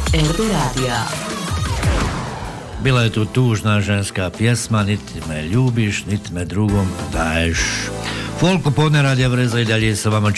RB Radija. Bila je tu tužna ženska pjesma, niti me ljubiš, niti me drugom daješ. Folk popodne Radija Breza i dalje sa vama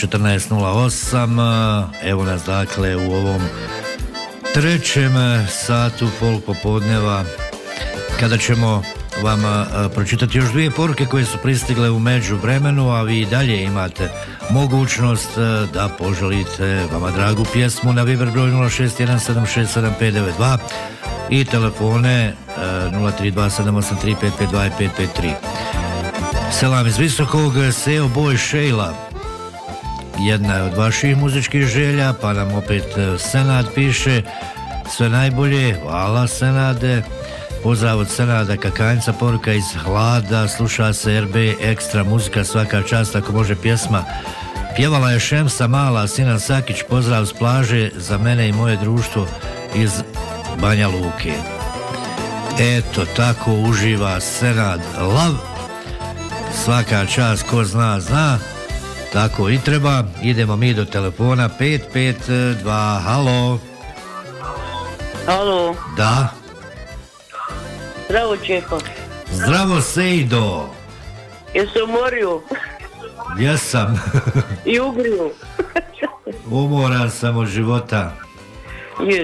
14.08. Evo nas dakle u ovom trećem satu folk popodneva, kada ćemo vam pročitati još dvije poruke koje su pristigle u međuvremenu, a vi dalje imate mogućnost da poželite vama dragu pjesmu na Viber broj 0617677592 i telefone 032783552 i 553. Selam iz Visokog, Seo Boy Sheila, jedna je od vaših muzičkih želja, pa nam opet Senad piše sve najbolje, hvala Senade. Pozdrav od Senada Kakanjca, poruka iz Hlada, sluša se RB Ekstra muzika, svaka čast, ako može pjesma. Pjevala je Šemsa Mala, Sinan Sakić, pozdrav s plaže za mene i moje društvo iz Banja Luke. Eto, tako uživa Senad Lav, svaka čast, ko zna, zna, tako i treba. Idemo mi do telefona 552, halo. Halo. Da. Zdravo, Čepo. Zdravo, Sejdo. Jesi umorio? Jesam. I ugrio? Umoran sam od života. Jes.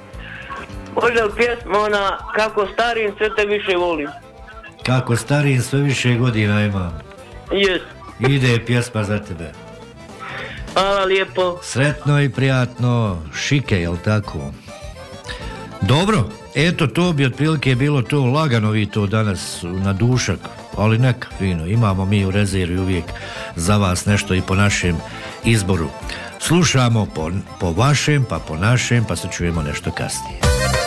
Možda pjesma ona kako starim sve te više volim. Kako starijim sve više godina imam. Jes. Ide pjesma za tebe. Hvala lijepo. Sretno i prijatno, šike, jel tako? Dobro, eto to bi otprilike bilo to, lagano vi to danas na dušak, ali neka fino, imamo mi u rezervi uvijek za vas nešto i po našem izboru. Slušamo po vašem, pa po našem, pa se čujemo nešto kasnije.